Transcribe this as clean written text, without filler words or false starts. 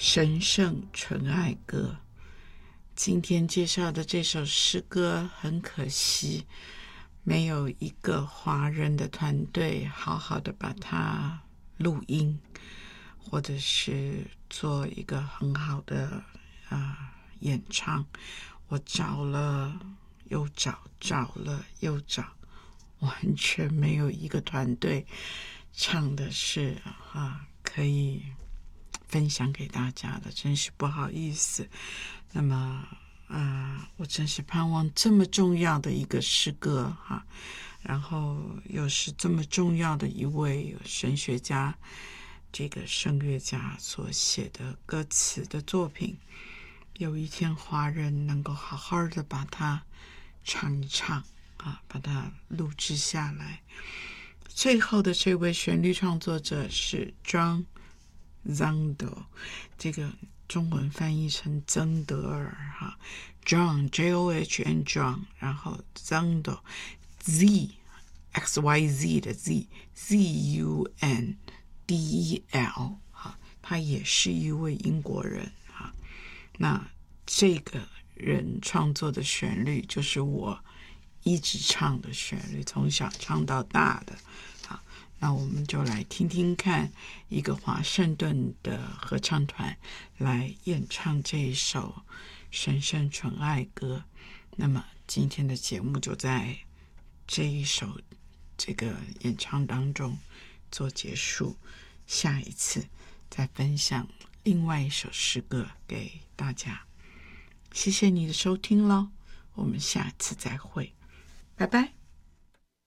神圣纯爱歌。今天介绍的这首诗歌很可惜，没有一个华人的团队好好的把它录音，或者是做一个很好的演唱。我找了又找，找了又找，完全没有一个团队唱的是可以分享给大家的，真是不好意思。那么我真是盼望这么重要的一个诗歌然后又是这么重要的一位神学家，这个声乐家所写的歌词的作品，有一天华人能够好好的把它唱一唱把它录制下来。最后的这位旋律创作者是 John Zundel， 这个中文翻译成曾德尔John John John， 然后 Zundel Z XYZ 的 ZUNDEL 他也是一位英国人那这个人创作的旋律就是我一直唱的旋律，从小唱到大的那我们就来听听看一个华盛顿的合唱团来演唱这一首神圣纯爱歌。那么今天的节目就在这一首这个演唱当中做结束，下一次再分享另外一首诗歌给大家。谢谢你的收听咯，我们下次再会，拜拜。